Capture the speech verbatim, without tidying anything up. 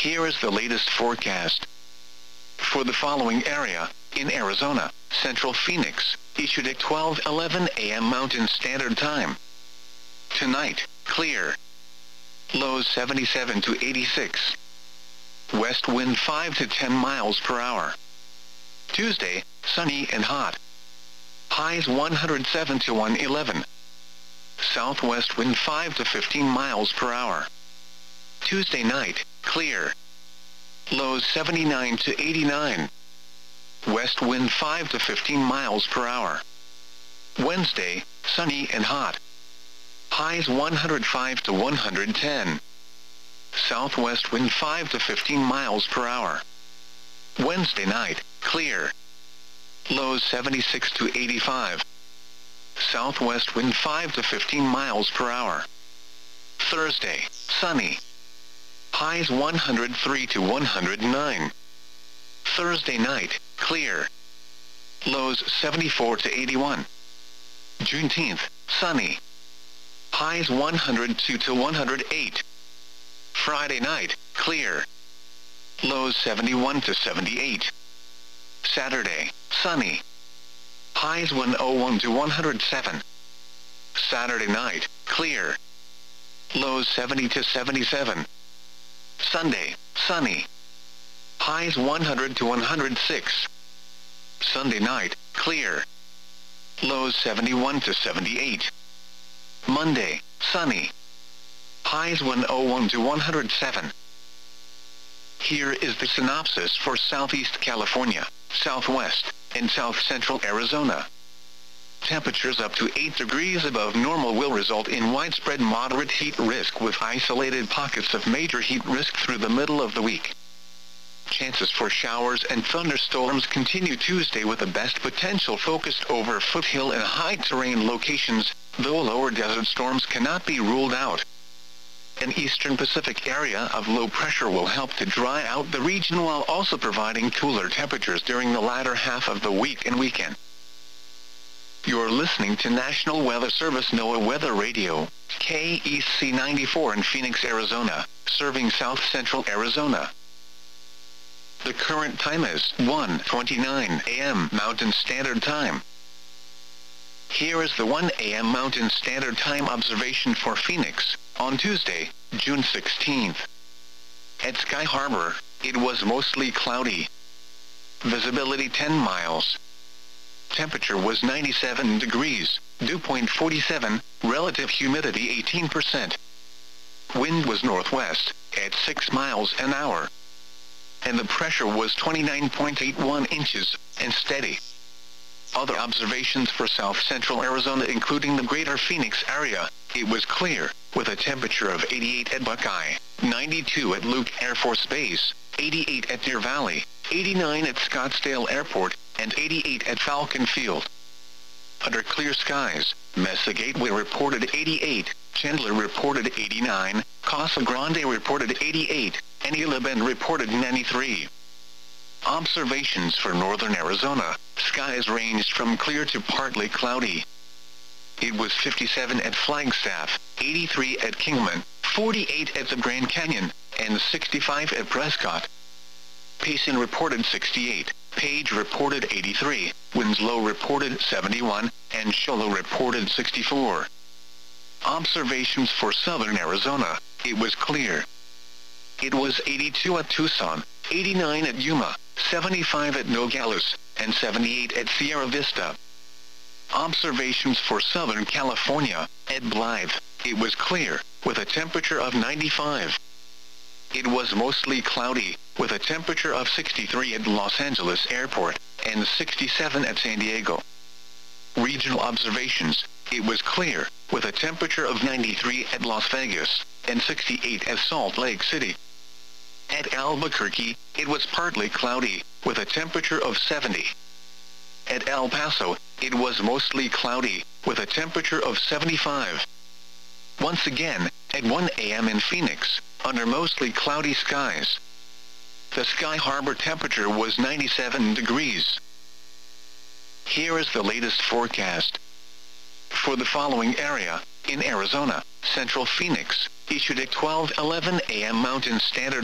Here is the latest forecast. For the following area, in Arizona, Central Phoenix, issued at twelve eleven a m Mountain Standard Time. Tonight, clear. Lows seventy-seven to eighty-six. West wind five to ten miles per hour. Tuesday, sunny and hot. Highs one hundred seven to one eleven. Southwest wind five to fifteen miles per hour. Tuesday night, clear. Lows seventy-nine to eighty-nine. West wind five to fifteen miles per hour. Wednesday, sunny and hot. Highs one hundred five to one hundred ten. Southwest wind five to fifteen miles per hour. Wednesday night, clear. Lows seventy-six to eighty-five. Southwest wind five to fifteen miles per hour. Thursday, sunny. Highs one hundred three to one hundred nine. Thursday night, clear. Lows seventy-four to eighty-one. Juneteenth, sunny. Highs one hundred two to one hundred eight. Friday night, clear. Lows seventy-one to seventy-eight. Saturday, sunny. Highs one oh one to one hundred seven. Saturday night, clear. Lows seventy to seventy-seven. Sunday, sunny. Highs one hundred to one hundred six. Sunday night, clear. Lows seventy-one to seventy-eight. Monday, sunny. Highs one oh one to one hundred seven. Here is the synopsis for Southeast California, Southwest, and South Central Arizona. Temperatures up to eight degrees above normal will result in widespread moderate heat risk with isolated pockets of major heat risk through the middle of the week. Chances for showers and thunderstorms continue Tuesday with the best potential focused over foothill and high terrain locations, though lower desert storms cannot be ruled out. An eastern Pacific area of low pressure will help to dry out the region while also providing cooler temperatures during the latter half of the week and weekend. You're listening to National Weather Service NOAA Weather Radio, K E C ninety-four in Phoenix, Arizona, serving South Central Arizona. The current time is one twenty-nine a m Mountain Standard Time. Here is the one a m Mountain Standard Time observation for Phoenix, on Tuesday, June sixteenth. At Sky Harbor, it was mostly cloudy. Visibility ten miles. Temperature was ninety-seven degrees, dew point forty-seven, relative humidity eighteen percent. Wind was northwest, at six miles an hour. And the pressure was twenty-nine point eight one inches, and steady. Other observations for South Central Arizona including the greater Phoenix area, it was clear, with a temperature of eighty-eight at Buckeye, ninety-two at Luke Air Force Base, eighty-eight at Deer Valley, eighty-nine at Scottsdale Airport, and eighty-eight at Falcon Field. Under clear skies, Mesa Gateway reported eighty-eight, Chandler reported eighty-nine, Casa Grande reported eighty-eight, and Isla Bend reported ninety-three. Observations for northern Arizona, skies ranged from clear to partly cloudy. It was fifty-seven at Flagstaff, eighty-three at Kingman, forty-eight at the Grand Canyon, and sixty-five at Prescott. Payson reported sixty-eight, Page reported eighty-three, Winslow reported seventy-one, and Sholo reported sixty-four. Observations for southern Arizona, it was clear. It was eighty-two at Tucson, eighty-nine at Yuma, seventy-five at Nogales, and seventy-eight at Sierra Vista. Observations for Southern California, at Blythe, it was clear, with a temperature of ninety-five. It was mostly cloudy, with a temperature of sixty-three at Los Angeles Airport, and sixty-seven at San Diego. Regional observations, it was clear, with a temperature of ninety-three at Las Vegas, and sixty-eight at Salt Lake City. At Albuquerque, it was partly cloudy, with a temperature of seventy. At El Paso, it was mostly cloudy, with a temperature of seventy-five. Once again, at one a m in Phoenix, under mostly cloudy skies. The Sky Harbor temperature was ninety-seven degrees. Here is the latest forecast. For the following area, in Arizona, Central Phoenix, issued at twelve eleven a m Mountain Standard